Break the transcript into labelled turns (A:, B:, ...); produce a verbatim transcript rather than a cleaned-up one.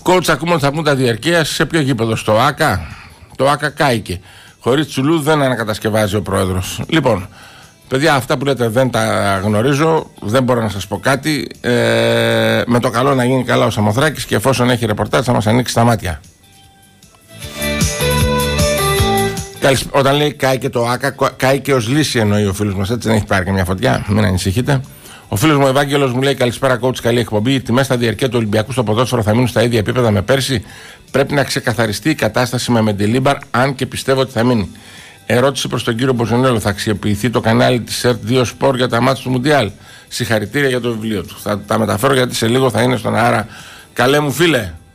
A: Κότς, ακούμε ότι θα πούν τα διαρκεία σε ποιο γήπεδο? Στο ΆΚΑ. Το ΆΚΑ κάηκε. Χωρίς Τσουλού δεν ανακατασκευάζει ο πρόεδρος. Λοιπόν, παιδιά, αυτά που λέτε δεν τα γνωρίζω, δεν μπορώ να σας πω κάτι. Ε, με το καλό να γίνει καλά ο Σαμοθράκης και εφόσον έχει ρεπορτάζ θα μας ανοίξει τα μάτια. Όταν λέει κάει και το ΆΚΑ, κάει και ως λύση εννοεί ο φίλος μας, έτσι, δεν έχει πάρει και μια φωτιά, μην ανησυχείτε. Ο φίλος μου Ευάγγελος μου λέει: καλησπέρα, coach, καλή εκπομπή. Οι τιμές στα διαρκεία του Ολυμπιακού στο ποδόσφαιρο θα μείνουν στα ίδια επίπεδα με πέρσι. Πρέπει να ξεκαθαριστεί η κατάσταση με Μεντελίμπαρ, αν και πιστεύω ότι θα μείνει. Ερώτηση προς τον κύριο Μποζονέλο: θα αξιοποιηθεί το κανάλι της ΕΡΤ δύο Sport για τα μάτς του Μουντιάλ? Συγχαρητήρια για το βιβλίο του. Θα τα μεταφέρω γιατί σε λίγο θα είναι στον αέρα. Καλέ μου φίλε.